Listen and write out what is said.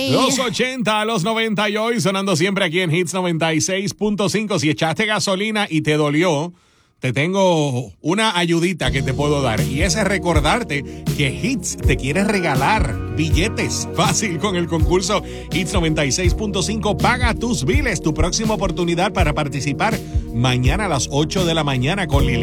Los 80, los 90 y hoy sonando siempre aquí en Hits 96.5. Si echaste gasolina y te dolió, te tengo una ayudita que te puedo dar. Y es recordarte que Hits te quiere regalar billetes. Fácil con el concurso Hits 96.5. Paga tus biles. Tu próxima oportunidad para participar mañana a las 8 de la mañana con Lili.